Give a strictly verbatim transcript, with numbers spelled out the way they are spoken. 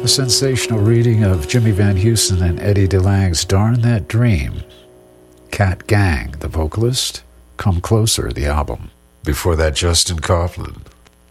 A sensational reading of Jimmy Van Heusen and Eddie DeLange's Darn That Dream. Cat Gang, the vocalist. Come Closer, the album. Before that, Justin Coughlin